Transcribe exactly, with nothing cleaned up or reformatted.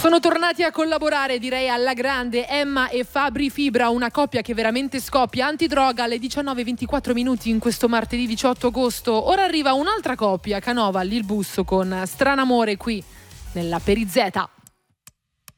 Sono tornati a collaborare, direi alla grande, Emma e Fabri Fibra, una coppia che veramente scoppia. Antidroga alle diciannove e ventiquattro minuti in questo martedì diciotto agosto. Ora arriva un'altra coppia, Canova, Lil Busso con Stranamore qui nella Perizeta.